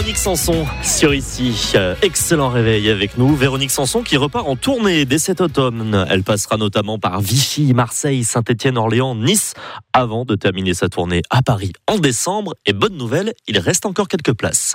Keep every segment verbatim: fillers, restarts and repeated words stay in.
Véronique Sanson sur ici. Euh, excellent réveil avec nous. Véronique Sanson qui repart en tournée dès cet automne. Elle passera notamment par Vichy, Marseille, Saint-Étienne, Orléans, Nice avant de terminer sa tournée à Paris en décembre. Et bonne nouvelle, il reste encore quelques places.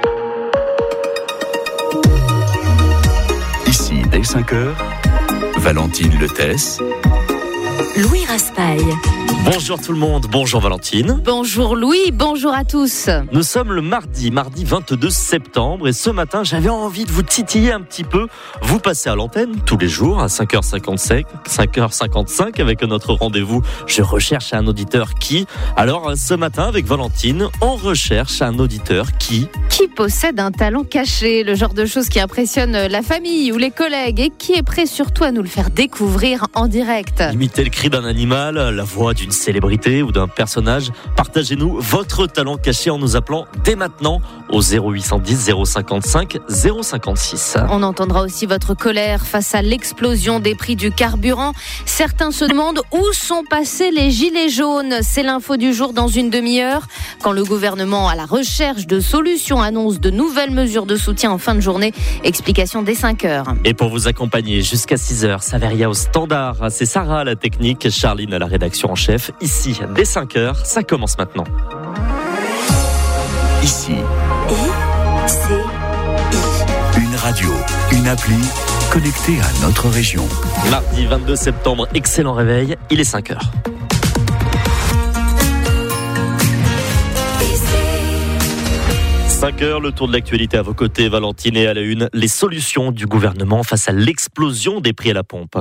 Ici, dès cinq heures, Valentine Letès, Louis Raspail. Bonjour tout le monde, bonjour Valentine. Bonjour Louis, bonjour à tous. Nous sommes le mardi, mardi vingt-deux septembre et ce matin j'avais envie de vous titiller un petit peu. Vous passez à l'antenne tous les jours à cinq heures cinquante-cinq, cinq heures cinquante-cinq avec notre rendez-vous Je recherche un auditeur qui. Alors ce matin avec Valentine, on recherche un auditeur qui... Qui possède un talent caché, le genre de choses qui impressionne la famille ou les collègues et qui est prêt surtout à nous le faire découvrir en direct. Imiter le cri d'un animal, la voix d'une célébrité ou d'un personnage. Partagez-nous votre talent caché en nous appelant dès maintenant au zéro huit cent dix zéro cinquante-cinq zéro cinquante-six. On entendra aussi votre colère face à l'explosion des prix du carburant. Certains se demandent où sont passés les gilets jaunes. C'est l'info du jour dans une demi-heure. Quand le gouvernement à la recherche de solutions annonce de nouvelles mesures de soutien en fin de journée. Explication dès cinq heures. Et pour vous accompagner jusqu'à six heures, Saveria au standard. C'est Sarah à la technique, Charline à la rédaction en chef. Ici, dès cinq heures, ça commence maintenant. Ici, I, C, I. une radio, une appli connectée à notre région. Mardi vingt-deux septembre, excellent réveil, il est cinq heures. cinq heures, le tour de l'actualité à vos côtés, Valentine, et à la une, les solutions du gouvernement face à l'explosion des prix à la pompe.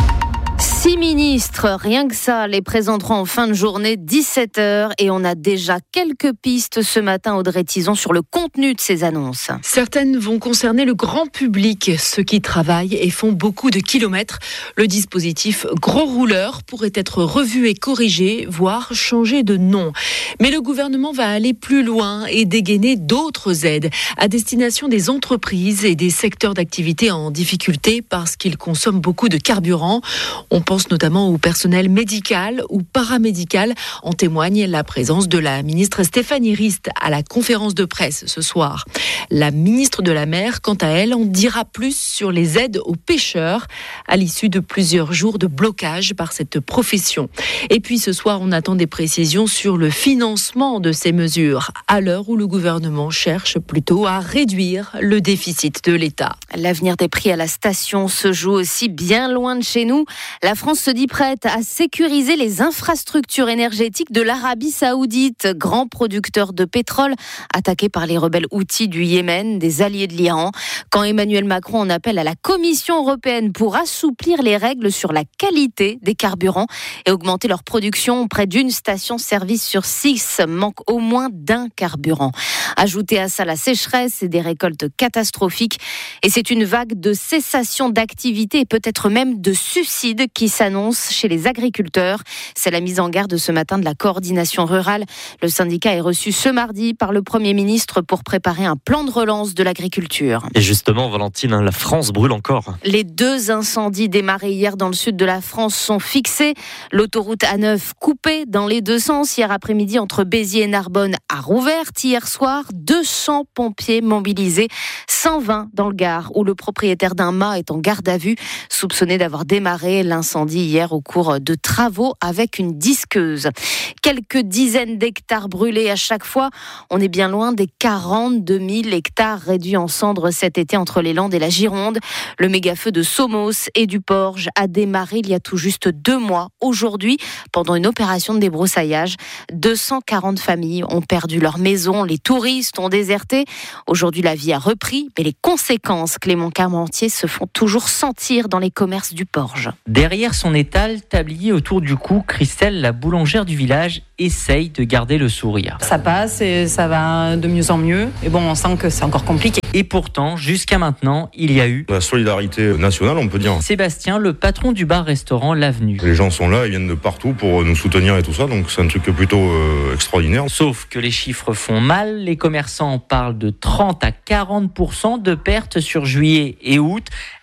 Six ministres, rien que ça, les présenteront en fin de journée, dix-sept heures. Et on a déjà quelques pistes ce matin, Audrey Tison, sur le contenu de ces annonces. Certaines vont concerner le grand public, ceux qui travaillent et font beaucoup de kilomètres. Le dispositif Gros Rouleur pourrait être revu et corrigé, voire changer de nom. Mais le gouvernement va aller plus loin et dégainer d'autres aides à destination des entreprises et des secteurs d'activité en difficulté parce qu'ils consomment beaucoup de carburant. On pense notamment au personnel médical ou paramédical. En témoigne la présence de la ministre Stéphanie Rist à la conférence de presse ce soir. La ministre de la Mer, quant à elle, en dira plus sur les aides aux pêcheurs à l'issue de plusieurs jours de blocage par cette profession. Et puis ce soir, on attend des précisions sur le financement de ces mesures, à l'heure où le gouvernement cherche plutôt à réduire le déficit de l'État. L'avenir des prix à la station se joue aussi bien loin de chez nous. La France se dit prête à sécuriser les infrastructures énergétiques de l'Arabie Saoudite, grand producteur de pétrole, attaqué par les rebelles houthis du Yémen, des alliés de l'Iran. Quand Emmanuel Macron en appelle à la Commission européenne pour assouplir les règles sur la qualité des carburants et augmenter leur production, près d'une station-service sur six manque au moins d'un carburant. Ajoutez à ça la sécheresse et des récoltes catastrophiques. Et c'est une vague de cessation d'activité et peut-être même de suicide qui s'annonce chez les agriculteurs. C'est la mise en garde ce matin de la coordination rurale. Le syndicat est reçu ce mardi par le Premier ministre pour préparer un plan de relance de l'agriculture. Et justement, Valentine, la France brûle encore. Les deux incendies démarrés hier dans le sud de la France sont fixés. L'autoroute A neuf coupée dans les deux sens. Hier après-midi, entre Béziers et Narbonne, a rouverte hier soir. deux cents pompiers mobilisés, cent vingt dans le Gard, où le propriétaire d'un mât est en garde à vue, soupçonné d'avoir démarré l'incendie hier au cours de travaux avec une disqueuse. Quelques dizaines d'hectares brûlés à chaque fois. On est bien loin des quarante-deux mille hectares réduits en cendres cet été entre les Landes et la Gironde. Le méga-feu de Somos et du Porge a démarré il y a tout juste deux mois. Aujourd'hui, pendant une opération de débroussaillage, deux cent quarante familles ont perdu leur maison. Les touristes ont déserté. Aujourd'hui, la vie a repris, mais les conséquences, Clément Carmentier, se font toujours sentir dans les commerces du Porge. Derrière son étal, tablier autour du cou, Christelle, la boulangère du village, essaye de garder le sourire. Ça passe et ça va de mieux en mieux. Et bon, on sent que c'est encore compliqué. Et pourtant, jusqu'à maintenant, il y a eu la solidarité nationale, on peut dire. Sébastien, le patron du bar-restaurant L'Avenue. Les gens sont là, ils viennent de partout pour nous soutenir et tout ça, donc c'est un truc plutôt euh, extraordinaire. Sauf que les chiffres font mal. Les commerçants parlent de trente à quarante pour cent de pertes sur juillet et août.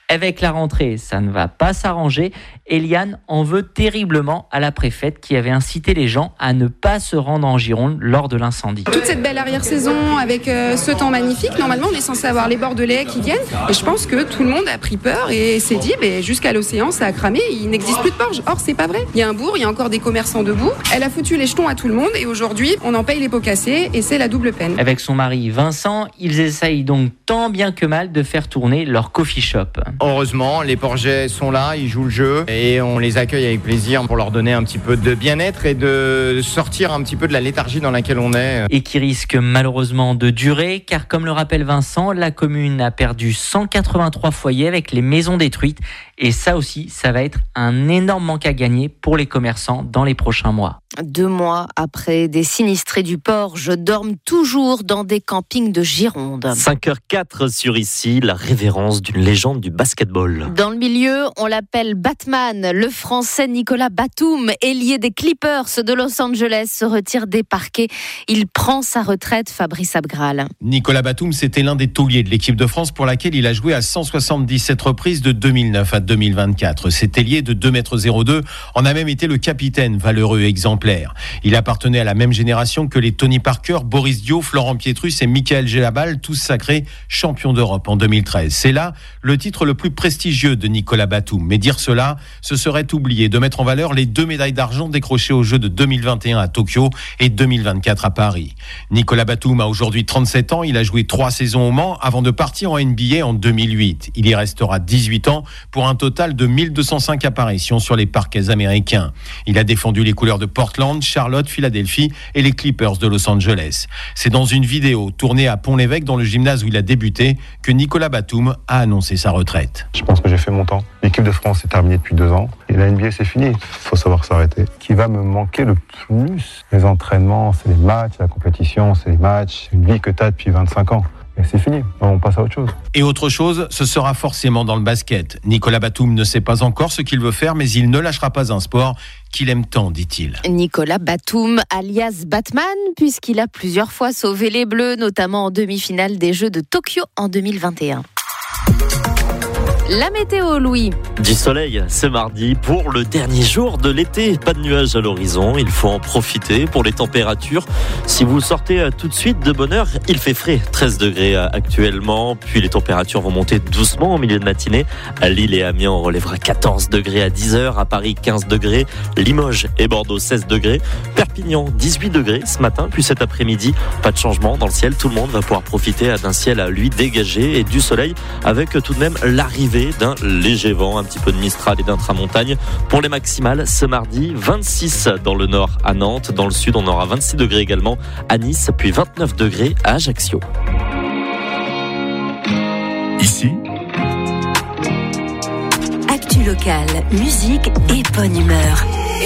Avec la rentrée, ça ne va pas s'arranger. Eliane en veut terriblement à la préfète qui avait incité les gens à ne pas se rendre en Gironde lors de l'incendie. Toute cette belle arrière-saison avec euh, ce temps magnifique, normalement on est censé avoir les Bordelais qui viennent et je pense que tout le monde a pris peur et s'est dit bah, jusqu'à l'océan ça a cramé, il n'existe plus de Porges. Or c'est pas vrai, il y a un bourg, il y a encore des commerçants debout, elle a foutu les jetons à tout le monde et aujourd'hui on en paye les pots cassés et c'est la double peine. Avec son mari Vincent, ils essayent donc tant bien que mal de faire tourner leur coffee shop. Heureusement, les Porgais sont là, ils jouent le jeu et on les accueille avec plaisir pour leur donner un petit peu de bien-être et de sortir un petit peu de la léthargie dans laquelle on est. Et qui risque malheureusement de durer car comme le rappelle Vincent, la commune a perdu cent quatre-vingt-trois foyers avec les maisons détruites et ça aussi, ça va être un énorme manque à gagner pour les commerçants dans les prochains mois. Deux mois après des sinistrés du Porge dorment toujours dans des campings de Gironde. cinq heures quatre sur ici, la révérence d'une légende du basketball. Dans le milieu, on l'appelle Batman. Le Français Nicolas Batum, ailier des Clippers de Los Angeles, se retire des parquets. Il prend sa retraite, Fabrice Abgral. Nicolas Batum, c'était l'un des tauliers de l'équipe de France pour laquelle il a joué à cent soixante-dix-sept reprises de deux mille neuf à deux mille vingt-quatre. Cet ailier de deux mètres zéro deux en a même été le capitaine, valeureux exemplaire. Il appartenait à la même génération que les Tony Parker, Boris Dio, Florent Pietrus et Michael Gelabal, tous sacrés champions d'Europe en deux mille treize. C'est là le titre le plus prestigieux de Nicolas Batum. Mais dire cela, ce serait oublier de mettre en valeur les deux médailles d'argent décrochées aux Jeux de deux mille vingt et un à Tokyo et deux mille vingt-quatre à Paris. Nicolas Batum a aujourd'hui trente-sept ans. Il a joué trois saisons au Mans avant de partir en N B A en deux mille huit. Il y restera dix-huit ans pour un total de mille deux cent cinq apparitions sur les parquets américains. Il a défendu les couleurs de Portland, Charlotte, Philadelphie et les Clippers de Los Angeles. C'est dans une vidéo tournée à Pont-l'Évêque dans le gymnase où il a débuté que Nicolas Batum a annoncé sa retraite. Je pense que j'ai fait mon temps. L'équipe de France est terminée depuis deux ans et la N B A c'est fini. Il faut savoir s'arrêter. Ce qui va me manquer le plus, les entraînements, c'est les matchs, la compétition, c'est les matchs, une vie que tu as depuis vingt-cinq ans. Et c'est fini, on passe à autre chose. Et autre chose, ce sera forcément dans le basket. Nicolas Batum ne sait pas encore ce qu'il veut faire, mais il ne lâchera pas un sport qu'il aime tant, dit-il. Nicolas Batum, alias Batman, puisqu'il a plusieurs fois sauvé les Bleus, notamment en demi-finale des Jeux de Tokyo en deux mille vingt et un. La météo, Louis. Du soleil ce mardi pour le dernier jour de l'été. Pas de nuages à l'horizon, il faut en profiter pour les températures. Si vous sortez tout de suite de bonne heure, il fait frais, treize degrés actuellement. Puis les températures vont monter doucement au milieu de matinée. À Lille et Amiens, on relèvera quatorze degrés à dix heures. À Paris, quinze degrés. Limoges et Bordeaux, seize degrés. Perpignan, dix-huit degrés ce matin. Puis cet après-midi, pas de changement dans le ciel. Tout le monde va pouvoir profiter d'un ciel à lui dégagé et du soleil avec tout de même l'arrivée d'un léger vent, un petit peu de Mistral et d'intramontagne. Pour les maximales, ce mardi, vingt-six dans le nord à Nantes. Dans le sud, on aura vingt-six degrés également à Nice, puis vingt-neuf degrés à Ajaccio. Ici, Actu locale, musique et bonne humeur.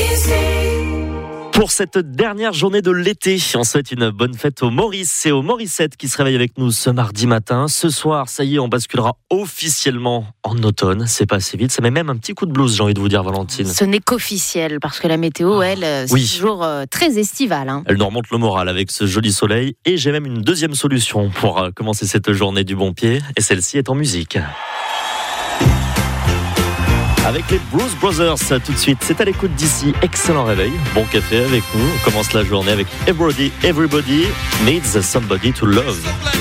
Pour cette dernière journée de l'été, on souhaite une bonne fête aux Maurice et aux Mauricettes qui se réveillent avec nous ce mardi matin. Ce soir, ça y est, on basculera officiellement en automne. C'est passé vite, ça met même un petit coup de blues, j'ai envie de vous dire, Valentine. Ce n'est qu'officiel, parce que la météo, elle, c'est oui. toujours euh, très estivale. Hein. Elle nous remonte le moral avec ce joli soleil. Et j'ai même une deuxième solution pour euh, commencer cette journée du bon pied. Et celle-ci est en musique. Avec les Blues Brothers, tout de suite, c'est à l'écoute d'ici. Excellent réveil, bon café avec nous. On commence la journée avec Everybody, Everybody Needs Somebody to Love.